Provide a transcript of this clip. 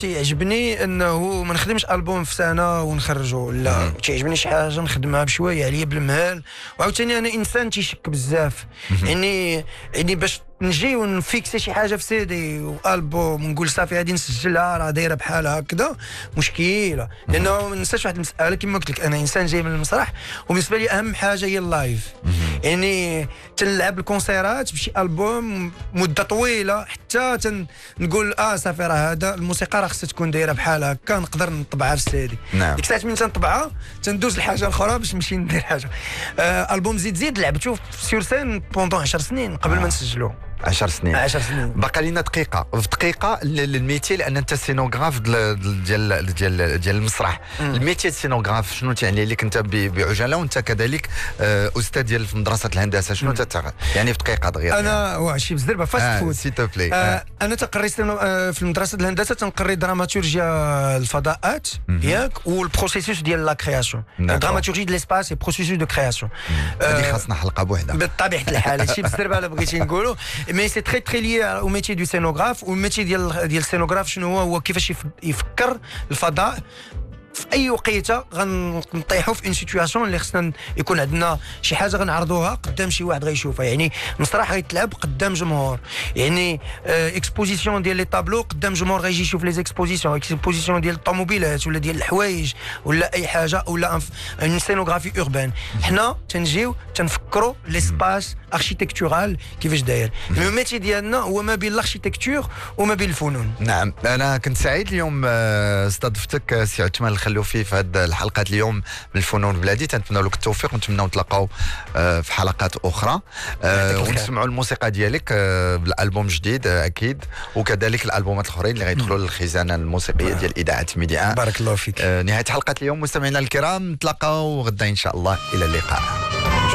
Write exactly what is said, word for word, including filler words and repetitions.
تيعجبني انه ما نخدمش البوم في سنه ونخرجه، لا تيعجبني شي حاجه نخدمها بشويه عليا بالمهال. وعاوتاني انا انسان تيشك بزاف، يعني يعني باش نجي ونفيكسي شي حاجه في سيدي والبوم ونقول صافي غادي نسجلها راه دايره بحال هكذا مشكله، لانه ما ننساش واحد المساله كما قلت لك انا انسان جاي من المسرح، وبالنسبه لي اهم حاجه هي اللايف. يعني تنلعب الكونسيرات بشي البوم مده طويله حتى تنقول اه صافي راه هذا الموسيقى راه خصها تكون دايره بحال هكا نقدر نطبعها في سيدي. نعم. ديك الساعات من تنطبعها تندوز لحاجه اخرى باش نمشي ندير حاجه. آه البوم زيد زيد لعبته سور سين بوندون عشر سنين قبل ما نسجلو. عشر سنين. عشر سنين. باقي لنا دقيقه في دقيقه الميتي، لان انت سينوغراف ديال ديال ديال ديال المسرح. الميتي السينوغراف شنو تعني لك انت بعجاله، وانت كذلك استاذ ديال في مدرسه الهندسه، شنو تتغ... يعني في دقيقه دغيا؟ انا واه شي بزاف فاست آه فود سي تو بلاي. آه آه انا تقري آه في مدرسه الهندسه تنقري دراماتورجيا الفضاءات ياك والبروسيسوس ديال لا كرياسيون، دراماتورجي ديال ليسباس اي بروسيسوس دو كرياسيون. هذه خاصنا حلقه بوحدها بطبيعه الحال. هادشي بزاف الا بغيتي نقولوا، مي سي تري تري لي او ميتي دو سينوغراف. والميتي ديال ديال السينوغراف شنو هو؟ هو كيفاش يفكر الفضاء في اي وقيته غنطيحوا في ان سيتوياسيون اللي خصنا يكون عندنا شي حاجه غنعرضوها قدام شي واحد غيشوفها. يعني مسرح غيتلعب قدام جمهور، يعني اكسبوزيسيون ديال لي طابلو قدام جمهور غيجي يشوف لي اكسبوزيسيون، اكسبوزيسيون ديال الطوموبيلات ولا ديال الحوايج ولا اي حاجه ولا ان سينوغرافي اوربان. حنا تنجيو تنفكروا ليسباس اركيتكتورال كيفاش داير. الميتي ديالنا هو ما بين الاركيتكتور وما بين الفنون. نعم. انا كنت سعيد اليوم استضفتك سي عثمان الخلوفي في هذه الحلقه اليوم من الفنون البلادي. تنتمنى لك التوفيق ونتمنى نتلاقاو في حلقات اخرى ونسمعوا الموسيقى ديالك بالالبوم جديد اكيد، وكذلك الالبومات الاخرين اللي غيدخلوا للخزانه الموسيقيه ديال اذاعه ميديا. بارك الله فيك. نهايه حلقه اليوم مستمعينا الكرام، نتلاقاو غدا ان شاء الله، الى اللقاء.